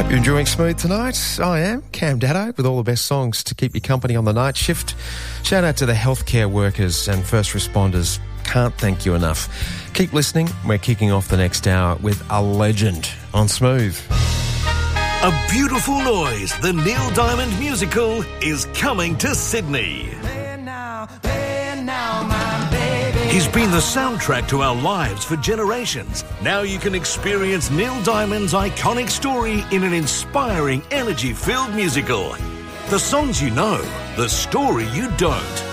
Hope you're enjoying Smooth tonight. I am Cam Daddo with all the best songs to keep you company on the night shift. Shout out to the healthcare workers and first responders. Can't thank you enough. Keep listening. We're kicking off the next hour with a legend on Smooth. A Beautiful Noise, the Neil Diamond musical, is coming to Sydney. He's been the soundtrack to our lives for generations. Now you can experience Neil Diamond's iconic story in an inspiring, energy-filled musical. The songs you know, the story you don't.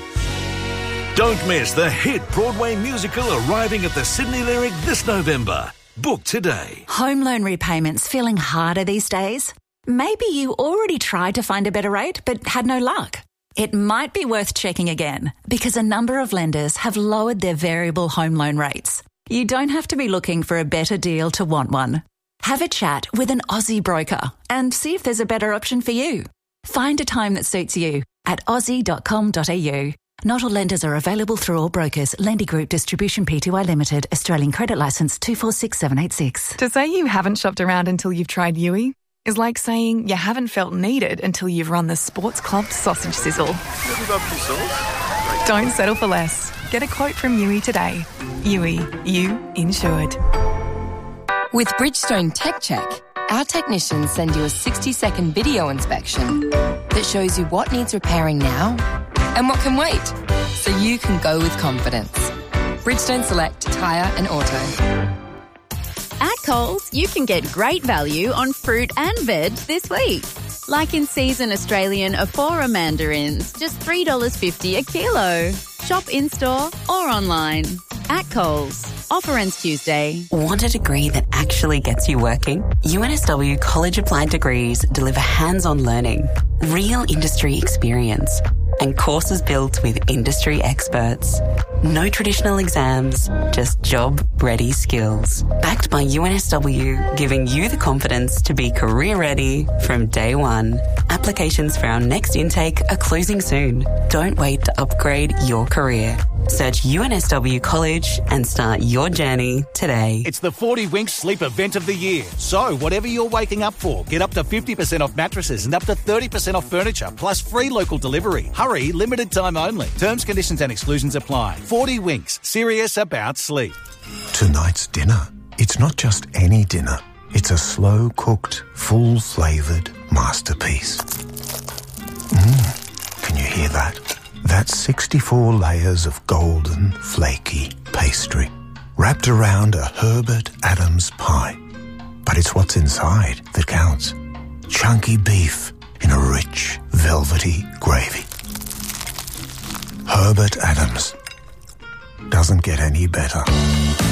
Don't miss the hit Broadway musical arriving at the Sydney Lyric this November. Book today. Home loan repayments feeling harder these days? Maybe you already tried to find a better rate but had no luck. It might be worth checking again because a number of lenders have lowered their variable home loan rates. You don't have to be looking for a better deal to want one. Have a chat with an Aussie broker and see if there's a better option for you. Find a time that suits you at aussie.com.au. Not all lenders are available through all brokers. Lendy Group Distribution Pty Limited, Australian Credit Licence 246786. To say you haven't shopped around until you've tried Yui is like saying you haven't felt needed until you've run the Sports Club sausage sizzle. Don't settle for less. Get a quote from Yui today. Yui, you insured. With Bridgestone Tech Check, our technicians send you a 60-second video inspection that shows you what needs repairing now and what can wait, so you can go with confidence. Bridgestone Select Tyre and Auto. At Coles, you can get great value on fruit and veg this week. Like in season Australian Aphora mandarins, just $3.50 a kilo. Shop in-store or online. At Coles. Offer ends Tuesday. Want a degree that actually gets you working? UNSW College Applied Degrees deliver hands-on learning, real industry experience, and courses built with industry experts. No traditional exams, just job-ready skills. Backed by UNSW, giving you the confidence to be career-ready from day one. Applications for our next intake are closing soon. Don't wait to upgrade your career. Search UNSW College and start your journey today. It's the 40 Winks Sleep Event of the Year. So, whatever you're waking up for, get up to 50% off mattresses and up to 30% off furniture, plus free local delivery. Hurry, limited time only. Terms, conditions and exclusions apply. 40 Winks, serious about sleep. Tonight's dinner. It's not just any dinner. It's a slow-cooked, full-flavoured masterpiece. Can you hear that? That's 64 layers of golden, flaky pastry, wrapped around a Herbert Adams pie. But it's what's inside that counts. Chunky beef in a rich, velvety gravy. Herbert Adams. Doesn't get any better.